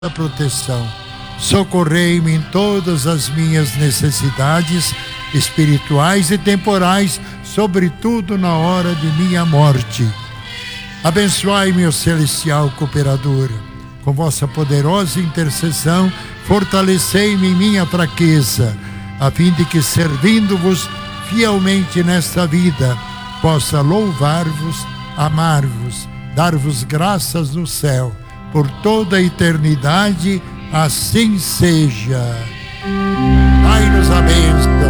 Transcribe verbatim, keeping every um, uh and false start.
a proteção. Socorrei-me em todas as minhas necessidades espirituais e temporais, sobretudo na hora de minha morte. Abençoai-me, ó celestial cooperador. Com vossa poderosa intercessão, fortalecei-me em minha fraqueza, a fim de que, servindo-vos fielmente nesta vida, possa louvar-vos, amar-vos, dar-vos graças no céu, por toda a eternidade. Assim seja. Dai-nos a bênção.